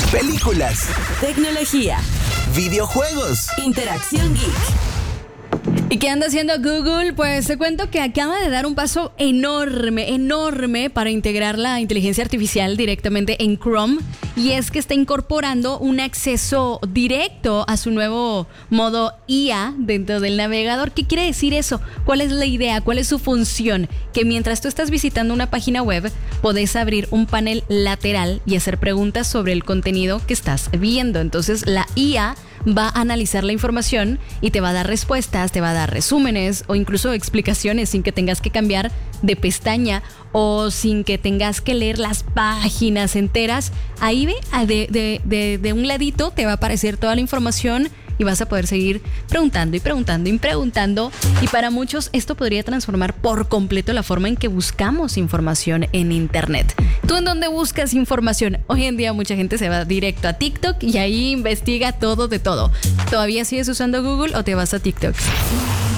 películas, tecnología, videojuegos. interacción geek. ¿Y qué anda haciendo Google? Pues te cuento que acaba de dar un paso enorme para integrar la inteligencia artificial directamente en Chrome. Y es que está incorporando un acceso directo a su nuevo modo IA dentro del navegador. ¿Qué quiere decir eso? ¿Cuál es la idea? ¿Cuál es su función? Que mientras tú estás visitando una página web, podés abrir un panel lateral y hacer preguntas sobre el contenido que estás viendo. Entonces la IA va a analizar la información y te va a dar respuestas, te va a dar resúmenes o incluso explicaciones sin que tengas que cambiar de pestaña o sin que tengas que leer las páginas enteras. Ahí de un ladito te va a aparecer toda la información y vas a poder seguir preguntando. Y para muchos esto podría transformar por completo la forma en que buscamos información en internet. ¿Tú en dónde buscas información? Hoy en día mucha gente se va directo a TikTok y ahí investiga todo de todo. ¿Todavía sigues usando Google o te vas a TikTok?